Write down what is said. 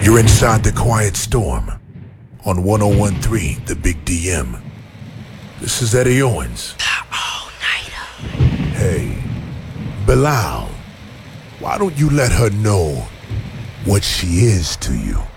You're inside the Quiet Storm on 1013 The Big DM. This is Eddie Owens. All-nighter. Hey, Bilal, why don't you let her know what she is to you?